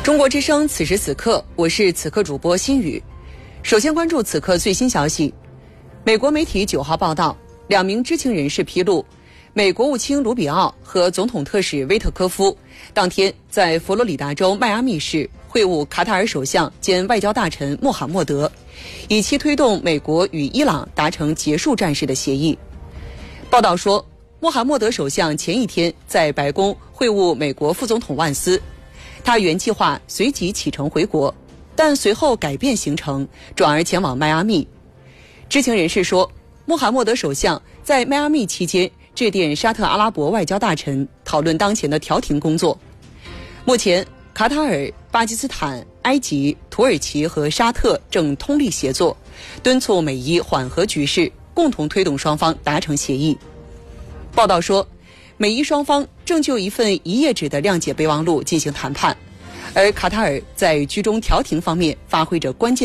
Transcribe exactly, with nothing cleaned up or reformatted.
中国之声，此时此刻，我是此刻主播心雨。首先关注此刻最新消息。美国媒体九号报道，两名知情人士披露，美国务卿卢比奥和总统特使威特科夫当天在佛罗里达州迈阿密市会晤卡塔尔首相兼外交大臣穆罕默德，以期推动美国与伊朗达成结束战事的协议。报道说，穆罕默德首相前一天在白宫会晤美国副总统万斯，他原计划随即启程回国，但随后改变行程，转而前往迈阿密。知情人士说，穆罕默德首相在迈阿密期间致电沙特阿拉伯外交大臣，讨论当前的调停工作。目前，卡塔尔、巴基斯坦、埃及、土耳其和沙特正通力协作，敦促美伊缓和局势，共同推动双方达成协议。报道说，美伊双方正就一份一页纸的谅解备忘录进行谈判，而卡塔尔在居中调停方面发挥着关键